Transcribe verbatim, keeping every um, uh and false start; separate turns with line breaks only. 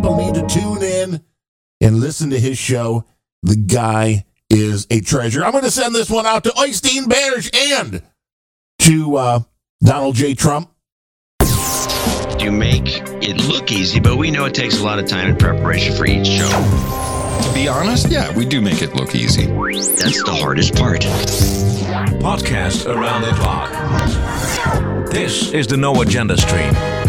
people need to tune in and listen to his show. The guy is a treasure. I'm going to send this one out to Oystein Berge and to uh, Donald J. Trump.
You make it look easy, but we know it takes a lot of time and preparation for each show.
To be honest, yeah, we do make it look easy.
That's the hardest part.
Podcast around the clock. This is the No Agenda Stream.